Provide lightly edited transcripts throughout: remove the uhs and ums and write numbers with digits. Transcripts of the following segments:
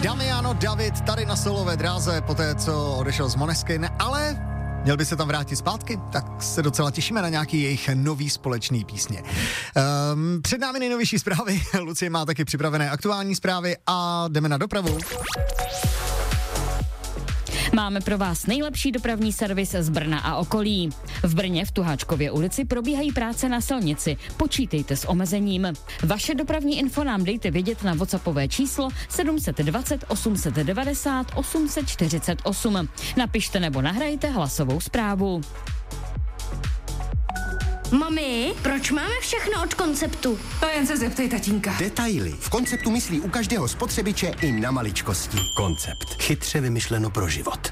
Damiano David tady na solové dráze, poté co odešel z Måneskin, ale měl by se tam vrátit zpátky, tak se docela těšíme na nějaký jejich nový společný písně. Před námi nejnovější zprávy, Lucie má taky připravené aktuální zprávy a jdeme na dopravu. Máme pro vás nejlepší dopravní servis z Brna a okolí. V Brně v Tuháčkově ulici probíhají práce na silnici. Počítejte s omezením. Vaše dopravní info nám dejte vědět na WhatsAppové číslo 720 890 848. Napište nebo nahrajte hlasovou zprávu. Mami, proč máme všechno od Konceptu? To jen se zeptej tatínka. Detaily. V Konceptu myslí u každého spotřebiče i na maličkosti. Koncept. Chytře vymyšleno pro život.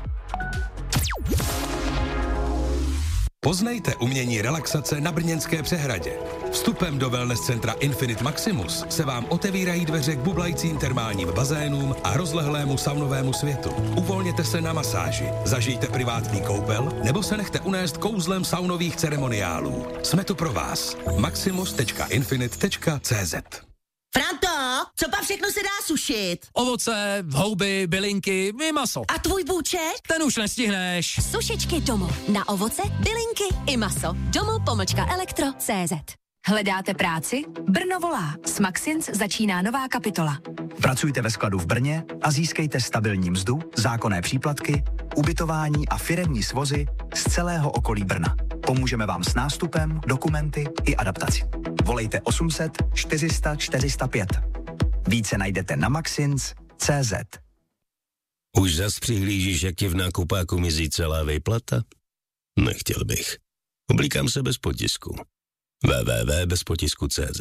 Poznejte umění relaxace na Brněnské přehradě. Vstupem do wellness centra Infinite Maximus se vám otevírají dveře k bublajícím termálním bazénům a rozlehlému saunovému světu. Uvolněte se na masáži, zažijte privátní koupel nebo se nechte unést kouzlem saunových ceremoniálů. Jsme tu pro vás. maximus.infinite.cz. Franto, co pa všechno se dá sušit? Ovoce, houby, bylinky i maso. A tvůj bůček? Ten už nestihneš. Sušičky Domo. Na ovoce, bylinky i maso. Domo.elektro.cz. Hledáte práci? Brno volá. S Maxins začíná nová kapitola. Pracujte ve skladu v Brně a získejte stabilní mzdu, zákonné příplatky, ubytování a firemní svozy z celého okolí Brna. Pomůžeme vám s nástupem, dokumenty i adaptací. Volejte 800 400 405. Více najdete na maxins.cz. Už zas přihlížíš, jak ti v nákupáku mizí celá výplata? Nechtěl bych. Oblíkám se bez potisku. www.bezpotisku.cz.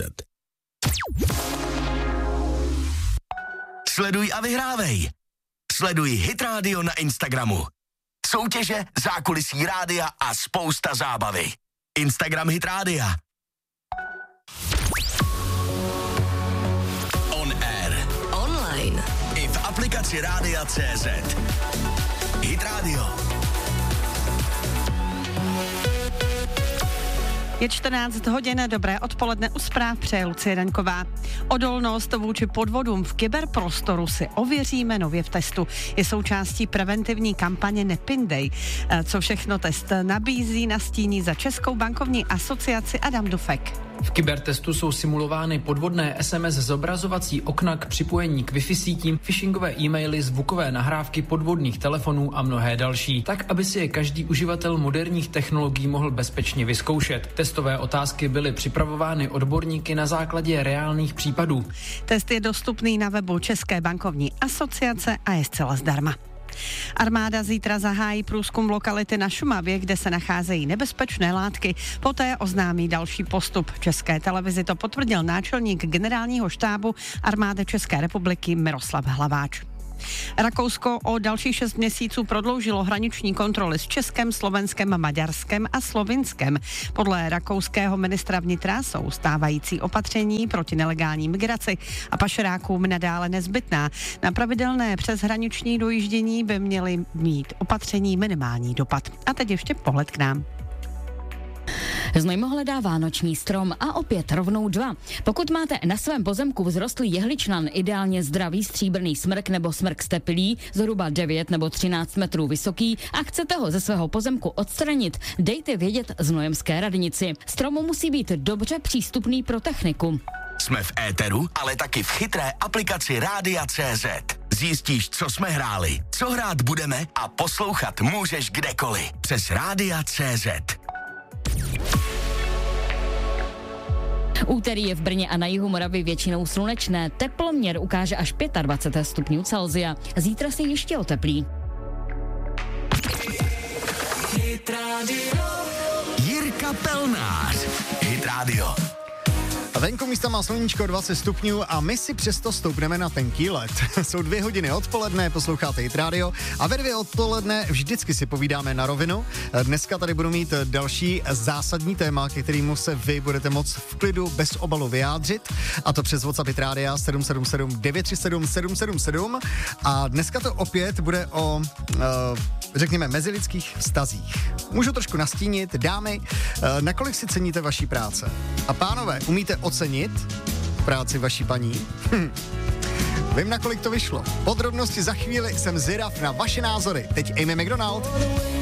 Sleduj a vyhrávej. Sleduj Hit Radio na Instagramu. Soutěže, zákulisí rádia a spousta zábavy. Instagram Hit Rádia. On air. Online. I v aplikaci Rádia.cz. Hit Radio. Je 14 hodin, dobré odpoledne, u zpráv přeje Lucie Daňková. Odolnost vůči podvodům v kyberprostoru si ověříme nově v testu. Je součástí preventivní kampaně Nepindej. Co všechno test nabízí, nastíní za Českou bankovní asociaci Adam Dufek. V kybertestu jsou simulovány podvodné SMS zobrazovací okna k připojení k Wi-Fi sítím, phishingové e-maily, zvukové nahrávky podvodných telefonů a mnohé další, tak aby si je každý uživatel moderních technologií mohl bezpečně vyzkoušet. Testové otázky byly připravovány odborníky na základě reálných případů. Test je dostupný na webu České bankovní asociace a je zcela zdarma. Armáda zítra zahájí průzkum lokality na Šumavě, kde se nacházejí nebezpečné látky. Poté oznámí další postup. České televizi to potvrdil náčelník generálního štábu armády České republiky Miroslav Hlaváč. Rakousko o dalších 6 měsíců prodloužilo hraniční kontroly s Českem, Slovenskem, Maďarskem a Slovinskem. Podle rakouského ministra vnitra jsou stávající opatření proti nelegální migraci a pašerákům nadále nezbytná. Na pravidelné přeshraniční dojíždění by měly mít opatření minimální dopad. A teď ještě pohled k nám. Znojmo hledá vánoční strom a opět rovnou 2. Pokud máte na svém pozemku vzrostlý jehličnan, ideálně zdravý stříbrný smrk nebo smrk stepilý, zhruba 9 nebo 13 metrů vysoký a chcete ho ze svého pozemku odstranit, dejte vědět Znojemské radnici. Strom musí být dobře přístupný pro techniku. Jsme v éteru, ale taky v chytré aplikaci Rádia.cz. Zjistíš, co jsme hráli, co hrát budeme a poslouchat můžeš kdekoliv přes Rádia.cz. Úterý je v Brně a na jihu Moravy většinou slunečné. Teploměr ukáže až 25 stupňů Celsia. Zítra se ještě oteplí. Jirka Pelnář. Hit Radio. Venku místa má sluníčko 20 stupňů a my si přesto stoupneme na tenký led. Jsou 2 hodiny odpoledne, posloucháte Hit Radio a ve 2 odpoledne vždycky si povídáme na rovinu. Dneska tady budu mít další zásadní téma, ke kterému se vy budete moct v klidu bez obalu vyjádřit, a to přes WhatsApp Hit Radio 777 937 777 a dneska to opět bude o řekněme mezilidských vztazích. Můžu trošku nastínit, dámy, nakolik si ceníte vaší práce? A pánové, umíte ocenit práci vaší paní? Vím, na kolik to vyšlo. Podrobnosti za chvíli, jsem zvědav na vaše názory. Teď Amy McDonald.